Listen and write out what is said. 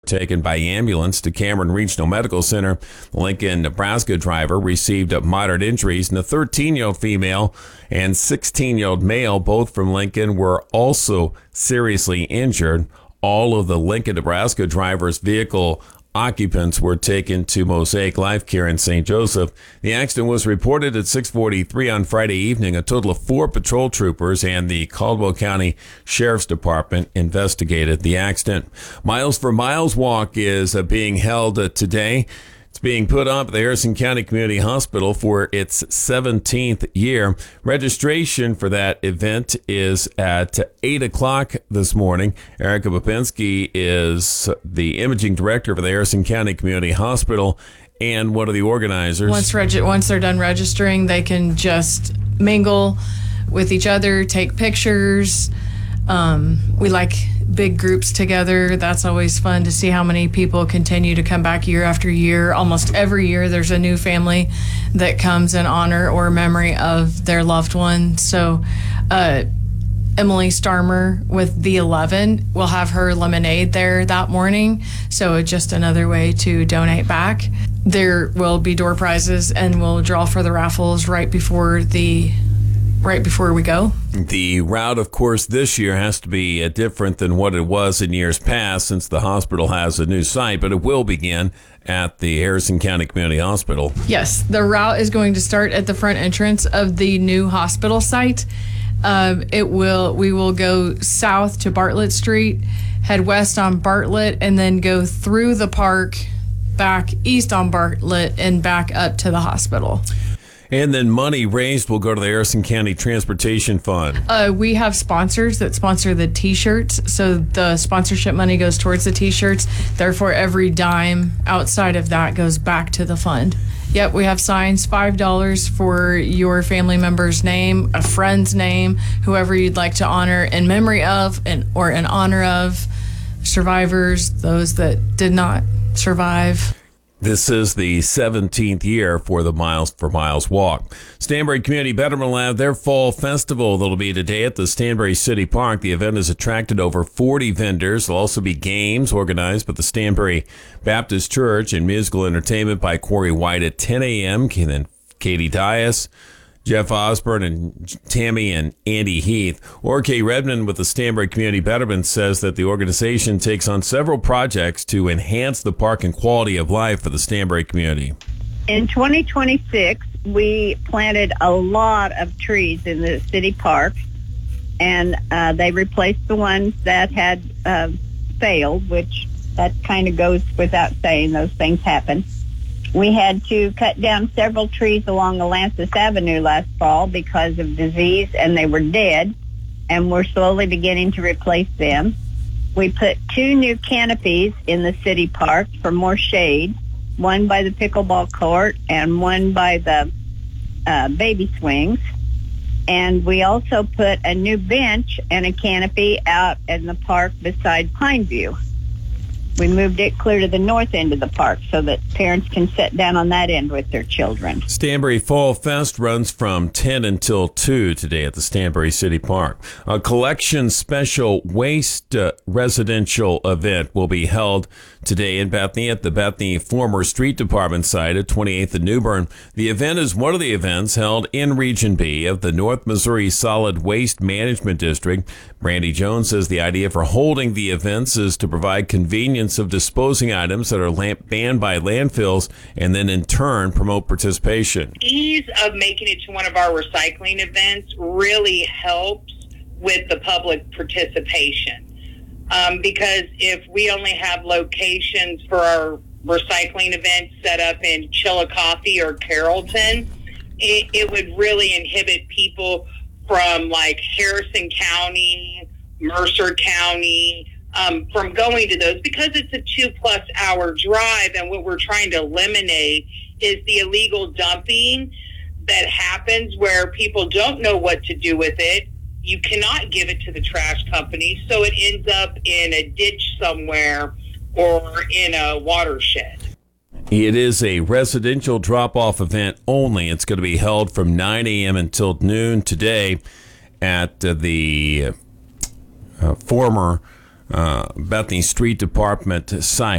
taken by ambulance to Cameron Regional Medical Center. The Lincoln, Nebraska driver received moderate injuries, and a 13-year-old female and 16-year-old male, both from Lincoln, were also seriously injured. All of the Lincoln, Nebraska driver's vehicle occupants were taken to Mosaic Life Care in St. Joseph. The accident was reported at 6:43 on Friday evening. A total of 4 patrol troopers and the Caldwell County Sheriff's Department investigated the accident. Miles for Miles Walk is being held today. It's being put up at the Harrison County Community Hospital for its 17th year. Registration for that event is at 8 o'clock this morning. Erica Popinski is the imaging director for the Harrison County Community Hospital and one of the organizers. Once they're done registering, they can just mingle with each other, take pictures. We like big groups together. That's always fun to see how many people continue to come back year after year. Almost every year there's a new family that comes in honor or memory of their loved one. So Emily Starmer with the 11 will have her lemonade there that morning. So just another way to donate back. There will be door prizes, and we'll draw for the raffles right before we go. The route, of course, this year has to be different than what it was in years past since the hospital has a new site, but it will begin at the Harrison County Community Hospital. Yes, the route is going to start at the front entrance of the new hospital site. We will go south to Bartlett Street, head west on Bartlett, and then go through the park, back east on Bartlett, and back up to the hospital. And then money raised will go to the Harrison County Transportation Fund. We have sponsors that sponsor the T-shirts, so the sponsorship money goes towards the T-shirts. Therefore, every dime outside of that goes back to the fund. Yep, we have signs, $5 for your family member's name, a friend's name, whoever you'd like to honor in memory of or in honor of survivors, those that did not survive. This is the 17th year for the Miles for Miles Walk. Stanbury Community Betterment Lab, their fall festival that'll be today at the Stanbury City Park. The event has attracted over 40 vendors. There'll also be games organized by the Stanbury Baptist Church and musical entertainment by Corey White at 10 a.m. Then Katie Dias, Jeff Osborne, and Tammy and Andy Heath. Orkay Redmond with the Stanbury Community Betterment says that the organization takes on several projects to enhance the park and quality of life for the Stanbury community. In 2026, we planted a lot of trees in the city park, and they replaced the ones that had failed, which that kind of goes without saying. Those things happen. We had to cut down several trees along Alancis Avenue last fall because of disease, and they were dead, and we're slowly beginning to replace them. We put 2 new canopies in the city park for more shade, one by the pickleball court and one by the baby swings. And we also put a new bench and a canopy out in the park beside Pineview. We moved it clear to the north end of the park so that parents can sit down on that end with their children. Stanbury Fall Fest runs from 10 until 2 today at the Stanbury City Park. A collection special waste residential event will be held today in Bethany at the Bethany former street department site at 28th and New Bern. The event is one of the events held in Region B of the North Missouri Solid Waste Management District. Brandy Jones says the idea for holding the events is to provide convenience of disposing items that are banned by landfills and then in turn promote participation. Ease of making it to one of our recycling events really helps with the public participation. Because if we only have locations for our recycling events set up in Chillicothe or Carrollton, it would really inhibit people from like Harrison County, Mercer County, from going to those, because it's a 2+ hour drive. And what we're trying to eliminate is the illegal dumping that happens where people don't know what to do with it. You cannot give it to the trash company, so it ends up in a ditch somewhere or in a watershed. It is a residential drop-off event only. It's going to be held from 9 a.m. until noon today at the former Bethany Street Department site.